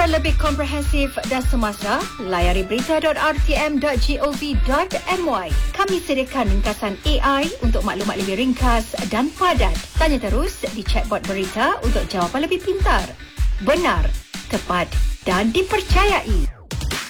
Berita lebih komprehensif dan semasa, layari berita.rtm.gov.my. Kami sediakan ringkasan AI untuk maklumat lebih ringkas dan padat. Tanya terus di chatbot berita untuk jawapan lebih pintar, benar, tepat dan dipercayai.